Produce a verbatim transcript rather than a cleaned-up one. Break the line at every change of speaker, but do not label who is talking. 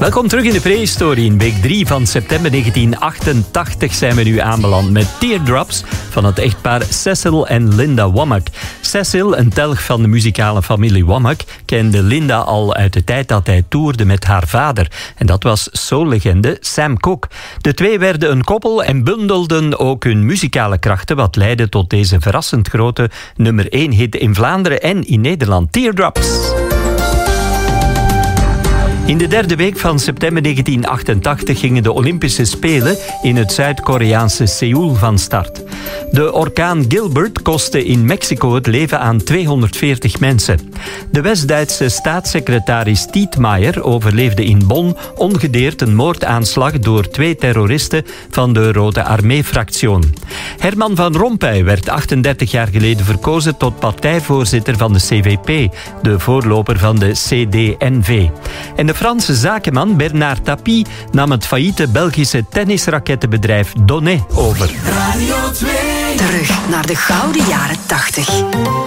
Welkom terug in de prehistorie. In week drie van september negentien achtentachtig zijn we nu aanbeland met Teardrops van het echtpaar Cecil en Linda Womack. Cecil, een telg van de muzikale familie Womack, kende Linda al uit de tijd dat hij toerde met haar vader. En dat was soullegende Sam Cooke. De twee werden een koppel en bundelden ook hun muzikale krachten, wat leidde tot deze verrassend grote nummer één hit in Vlaanderen en in Nederland. Teardrops. In de derde week van september negentien achtentachtig gingen de Olympische Spelen in het Zuid-Koreaanse Seoul van start. De orkaan Gilbert kostte in Mexico het leven aan tweehonderdveertig mensen. De West-Duitse staatssecretaris Tietmeyer overleefde in Bonn ongedeerd een moordaanslag door twee terroristen van de Rode Armee-fractie. Herman van Rompuy werd achtendertig jaar geleden verkozen tot partijvoorzitter van de C V P, de voorloper van de C D N V. En de Franse zakenman Bernard Tapie nam het failliete Belgische tennisrakettenbedrijf Donnet over.
Radio twee. Terug naar de gouden jaren tachtig.